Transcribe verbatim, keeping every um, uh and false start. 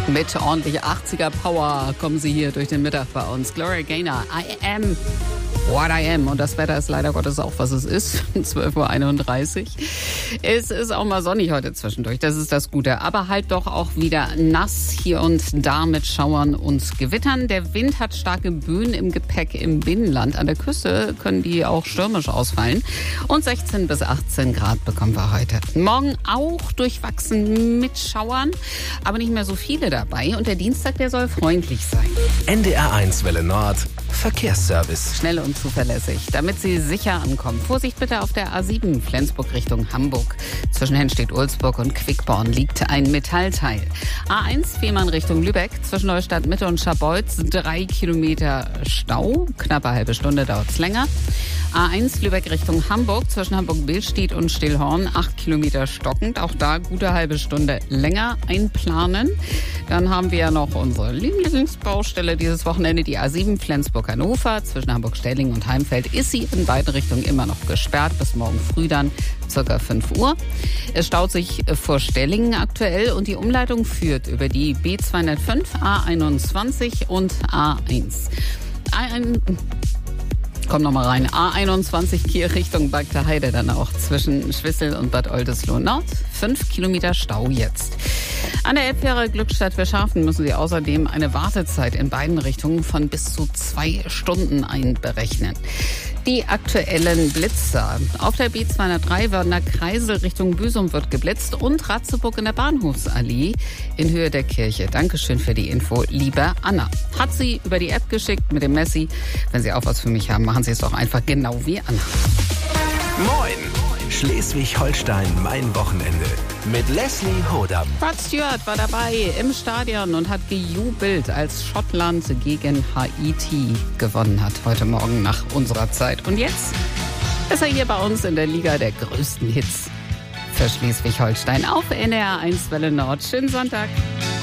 Mit ordentlich achtziger Power kommen sie hier durch den Mittag bei uns. Gloria Gaynor, I am what I am. Und das Wetter ist leider Gottes auch, was es ist. zwölf Uhr einunddreißig. Es ist auch mal sonnig heute zwischendurch. Das ist das Gute. Aber halt doch auch wieder nass hier und da mit Schauern und Gewittern. Der Wind hat starke Böen im Gepäck im Binnenland. An der Küste können die auch stürmisch ausfallen. Und sechzehn bis achtzehn Grad bekommen wir heute. Morgen auch durchwachsen mit Schauern, aber nicht mehr so viele dabei. Und der Dienstag, der soll freundlich sein. N D R eins Welle Nord, Verkehrsservice. Schnell und zuverlässig, damit Sie sicher ankommen. Vorsicht bitte auf der A sieben, Flensburg Richtung Hamburg. Zwischen Hennstedt-Ulzburg und Quickborn liegt ein Metallteil. A eins, Fehmarn Richtung Lübeck. Zwischen Neustadt Mitte und Scharbeutz drei Kilometer Stau. Knappe halbe Stunde dauert es länger. A eins, Lübeck Richtung Hamburg. Zwischen Hamburg-Billstedt und Stillhorn acht Kilometer stockend. Auch da gute halbe Stunde länger einplanen. Dann haben wir ja noch unsere Lieblingsbaustelle dieses Wochenende, die A sieben, Flensburg-Hannover. Zwischen Hamburg-Stellingen und Heimfeld ist sie in beiden Richtungen immer noch gesperrt. Bis morgen früh dann circa fünf Uhr. Es staut sich vor Stellingen aktuell und die Umleitung führt über die B zweihundertfünf, A einundzwanzig und A eins. A eins Komm noch mal rein. A einundzwanzig Kiel Richtung Bagda Heide dann auch zwischen Schwissel und Bad Oldesloe Nord. Fünf Kilometer Stau jetzt. An der Elbfähre Glückstadt-Verschaffen müssen Sie außerdem eine Wartezeit in beiden Richtungen von bis zu zwei Stunden einberechnen. Die aktuellen Blitzer. Auf der B zweihundertdrei Wörner Kreisel Richtung Büsum wird geblitzt und Ratzeburg in der Bahnhofsallee in Höhe der Kirche. Dankeschön für die Info, liebe Anna. Hat sie über die App geschickt mit dem Messi. Wenn Sie auch was für mich haben, machen Sie es doch einfach genau wie Anna. Moin! Schleswig-Holstein, mein Wochenende. Mit Leslie Hodam. Rod Stewart war dabei im Stadion und hat gejubelt, als Schottland gegen Haiti gewonnen hat. Heute Morgen nach unserer Zeit. Und jetzt ist er hier bei uns in der Liga der größten Hits für Schleswig-Holstein auf N D R eins Welle Nord. Schönen Sonntag.